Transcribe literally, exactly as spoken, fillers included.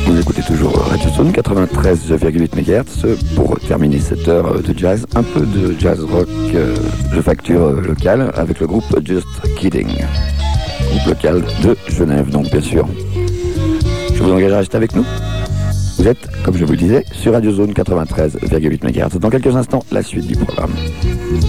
Vous écoutez toujours Radio Zone quatre-vingt-treize virgule huit mégahertz pour terminer cette heure de jazz, un peu de jazz rock euh, de facture locale avec le groupe Just Kidding, groupe local de Genève donc bien sûr. Je vous engage à rester avec nous. Vous êtes, comme je vous le disais, sur Radio Zone quatre-vingt-treize virgule huit mégahertz. Dans quelques instants, la suite du programme.